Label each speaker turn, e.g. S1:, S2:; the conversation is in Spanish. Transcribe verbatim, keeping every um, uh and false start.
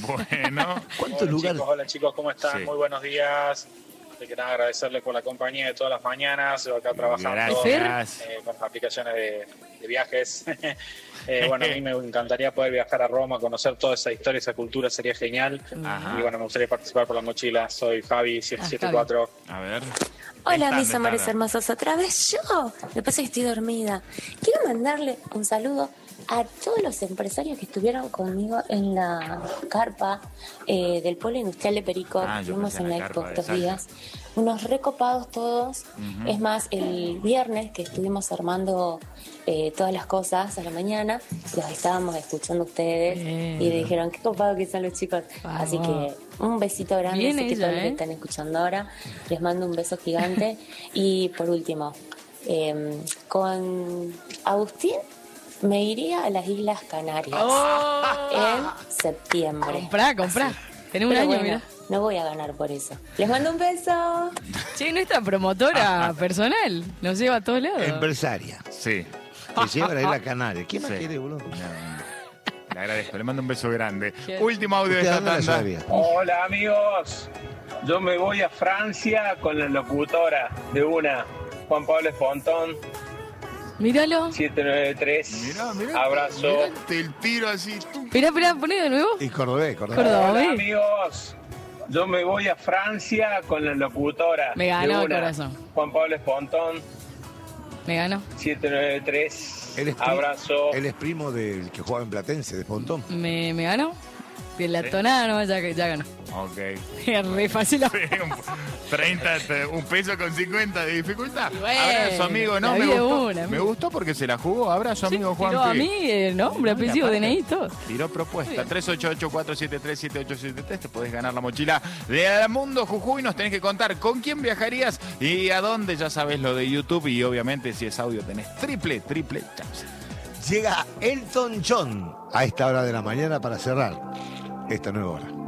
S1: Bueno.
S2: ¿Cuántos
S3: Hola
S2: lugares?
S3: chicos, hola chicos, ¿cómo están?
S1: Sí.
S3: Muy buenos días. De que nada, agradecerles por la compañía de todas las mañanas. Yo acá trabajando
S1: Gracias.
S3: eh, con aplicaciones de, de viajes. eh, bueno, a mí me encantaría poder viajar a Roma, conocer toda esa historia, esa cultura, sería genial.
S1: Ajá.
S3: Y bueno, me gustaría participar por la mochila. Soy Javi siete siete cuatro.
S1: A ver.
S4: Hola,
S1: Está,
S4: mis
S1: está,
S4: amores
S1: está.
S4: hermosos, otra vez yo. Me pasa que estoy dormida. Quiero mandarle un saludo a todos los empresarios que estuvieron conmigo en la carpa eh, del Polo Industrial de Perico.
S1: Ah, yo
S4: Estuvimos
S1: pensé en
S4: en
S1: la
S4: la expo
S1: carpa de
S4: estos
S1: Salta.
S4: días. Unos recopados todos.
S1: Ujú.
S4: Es más, el viernes que estuvimos armando eh, todas las cosas a la mañana, los estábamos escuchando a ustedes
S5: Bien.
S4: y dijeron qué copados que son los chicos.
S5: Vamos.
S4: Así que un besito grande
S5: Bien
S4: a ese tipo
S5: ella,
S4: de los que
S5: ¿eh?
S4: están escuchando ahora. Les mando un beso gigante. Y por último, eh, con Agustín me iría a las Islas Canarias
S5: Oh.
S4: en septiembre.
S5: Comprá, comprá. Tenés un
S4: Pero
S5: año,
S4: bueno,
S5: mira.
S4: no voy a ganar por eso. Les mando un beso.
S5: Che, nuestra promotora personal nos lleva a todos lados.
S2: Empresaria.
S1: Sí.
S2: Que lleva a la isla Canaria. ¿Quién más
S1: Sí.
S2: quiere, boludo?
S1: No, no. Le agradezco, le mando un beso grande.
S5: Qué-
S1: Último audio de
S2: ¿Usted a
S1: esta
S2: dónde la
S1: tanda.
S2: llevaría?
S6: Hola amigos, yo me voy a Francia con la locutora de una, Juan Pablo Espontón,
S5: Míralo.
S6: siete nueve tres.
S1: Mirá, mirá.
S6: Abrazo.
S1: Mirá el tiro así. tum.
S5: Esperá, esperá, poné de nuevo.
S2: Y Cordobés, Cordobés.
S5: Córdoba.
S6: Hola
S5: ¿ves?
S6: amigos, yo me voy a Francia con la locutora
S5: Me ganó,
S6: de una,
S5: corazón.
S6: Juan Pablo Espontón,
S5: Me ganó.
S6: siete nueve tres.
S2: Él es, pri-
S6: Abrazo.
S2: él es primo del que juega en Platense, de Pontón.
S5: Me, me ganó. De la tonada no, ya, ya ganó.
S1: Ok.
S5: Es re fácil.
S1: Sí, un treinta, te- un peso con cincuenta de dificultad.
S5: Y bueno,
S1: Abrazo, amigo. No,
S5: la
S1: me
S5: vi de
S1: gustó.
S5: una,
S1: me
S5: amigo.
S1: gustó porque se la jugó. Abrazo, amigo Juan.
S5: Tiró a mí el nombre, apellido, D N I, todo.
S1: Tiró propuesta. tres ocho ocho, cuatro siete tres, siete ocho siete tres. Te podés ganar la mochila de Mundo Jujuy. Nos tenés que contar con quién viajarías y a dónde. Ya sabes lo de YouTube. Y obviamente, si es audio, tenés triple, triple chance.
S2: Llega Elton John a esta hora de la mañana para cerrar esta nueva hora.